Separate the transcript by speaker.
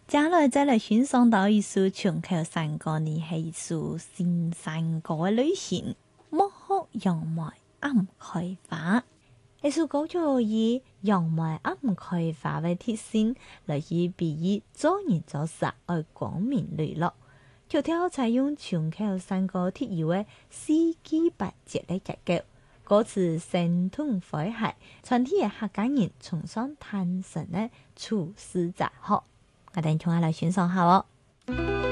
Speaker 1: 接來再來欣賞到一首唱口山歌呢，係一首新山歌嘅類型。莫學楊梅暗開花，呢首歌就以楊梅暗開花為題先，來以比喻做人做事愛光明磊落。條條採用唱口山歌特有嘅四季八節嚟結構，歌詞生動詼諧，全體嘅客家人崇尚坦誠嘅處世哲學。我哋從下來欣賞下喎。